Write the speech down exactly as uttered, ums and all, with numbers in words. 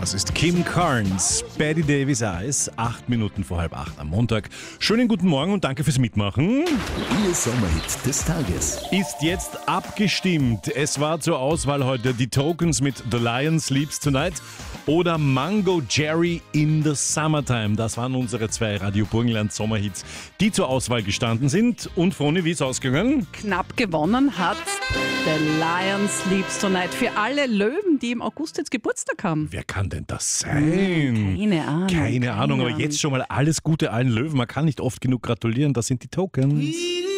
Das ist Kim Carnes, Betty Davis Eyes, acht Minuten vor halb acht am Montag. Schönen guten Morgen und danke fürs Mitmachen. Ihr Sommerhit des Tages. Ist jetzt abgestimmt. Es war zur Auswahl heute die Tokens mit The Lion Sleeps Tonight oder Mango Jerry in the Summertime. Das waren unsere zwei Radio Burgenland Sommerhits, die zur Auswahl gestanden sind. Und Froni, wie ist ausgegangen? Knapp gewonnen hat The Lion Sleeps Tonight für alle Löwen, die im August jetzt Geburtstag haben. Wer kann denn das sein? Keine Ahnung. Keine Ahnung, aber jetzt schon mal alles Gute allen Löwen. Man kann nicht oft genug gratulieren. Das sind die Tokens.